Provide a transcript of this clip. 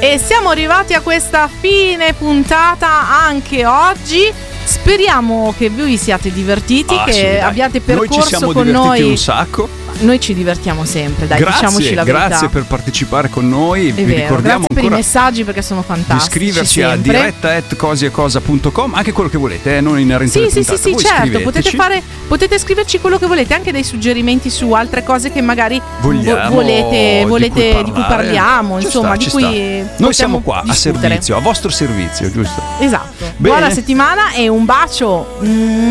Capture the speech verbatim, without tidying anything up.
E siamo arrivati a questa fine puntata anche oggi. Speriamo che voi siate divertiti, ah, che sì, abbiate percorso noi ci siamo con divertiti noi un sacco. Noi ci divertiamo sempre, dai, grazie, diciamoci la verità. Grazie per partecipare con noi. È Vi vero, ricordiamo grazie per i messaggi perché sono fantastici. Di iscriverci a sempre. diretta at cosiecosa punto com, anche quello che volete, eh, non inerente Sì, alle sì, sì, puntate. sì, certo, potete fare, potete scriverci quello che volete, anche dei suggerimenti su altre cose che magari Vogliamo, vo- volete, volete di cui, di cui parliamo, ci insomma, sta, di ci cui sta. Noi siamo qua discutere. a servizio, a vostro servizio, giusto? Esatto. Bene. Buona settimana e un bacio. Mm.